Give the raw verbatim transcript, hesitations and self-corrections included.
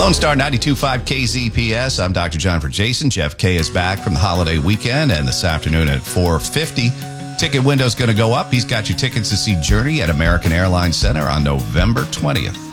Lone Star ninety-two point five K Z P S. I'm Doctor John for Jason. Jeff K is back from the holiday weekend, and this afternoon at four fifty, ticket window's going to go up. He's got your tickets to see Journey at American Airlines Center on November twentieth.